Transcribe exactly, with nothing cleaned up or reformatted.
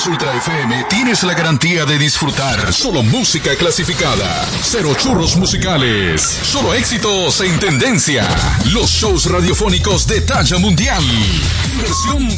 Plus Ultra F M tienes la garantía de disfrutar solo música clasificada, cero churros musicales, solo éxitos en tendencia, los shows radiofónicos de talla mundial, diversión